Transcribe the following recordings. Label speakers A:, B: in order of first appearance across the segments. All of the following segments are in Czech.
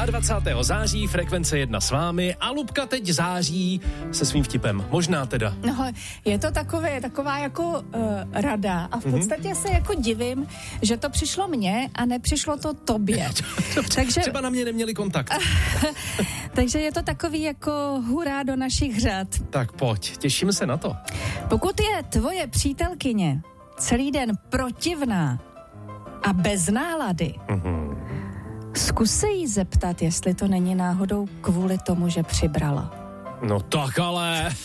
A: 22. září, Frekvence 1 s vámi a Lubka teď září se svým vtipem. Možná teda.
B: No, je to taková jako rada a v podstatě se jako divím, že to přišlo mně a nepřišlo to tobě.
A: Takže třeba na mě neměli kontakt.
B: Takže je to takový jako hurá do našich řad.
A: Tak pojď, těšíme se na to.
B: Pokud je tvoje přítelkyně celý den protivná a bez nálady, zkus se jí zeptat, jestli to není náhodou kvůli tomu, že přibrala.
A: No tak ale...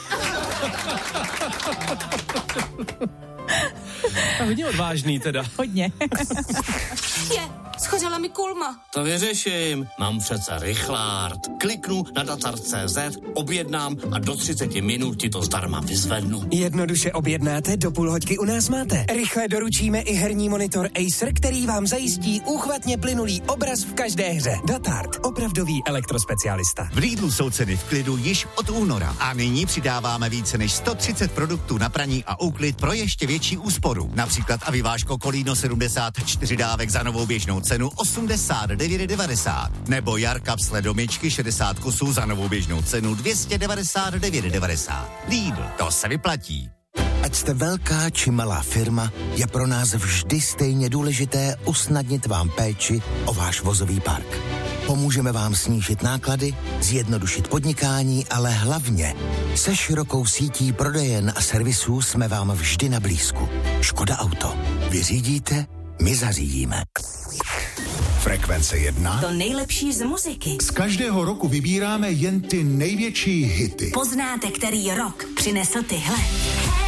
A: A hodně odvážný teda.
B: Hodně.
C: Schořela mi kulma.
D: To vyřeším. Mám přece rychlárt. Kliknu na datar.cz, objednám a do 30 minut ti to zdarma vyzvednu.
E: Jednoduše objednáte, do půl hoďky u nás máte. Rychle doručíme i herní monitor Acer, který vám zajistí úchvatně plynulý obraz v každé hře. Datart, opravdový elektrospecialista.
F: V Lidlu jsou ceny v klidu již od února. A nyní přidáváme více než 130 produktů na praní a úklid pro ještě větší úsporu. Například Aviváško Kolíno 74 dávek za novou běžnou cenu 89,90. Nebo Jarkapsle domičky 60 kusů za novou běžnou cenu 299,90. Lidl, to se vyplatí.
G: Ať jste velká či malá firma, je pro nás vždy stejně důležité usnadnit vám péči o váš vozový park. Pomůžeme vám snížit náklady, zjednodušit podnikání, ale hlavně se širokou sítí prodejen a servisů jsme vám vždy na blízku. Škoda Auto. Vy řídíte, my zařídíme.
H: Frekvence 1.
C: To nejlepší z muziky.
H: Z každého roku vybíráme jen ty největší hity.
C: Poznáte, který rok přinesl tyhle.